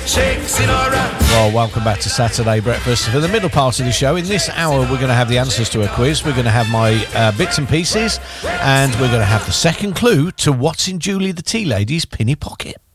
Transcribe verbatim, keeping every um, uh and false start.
Well, welcome back to Saturday Breakfast. For the middle part of the show, in this hour, we're going to have the answers to a quiz. We're going to have my uh, bits and pieces, and we're going to have the second clue to what's in Julie the Tea Lady's pinny pocket.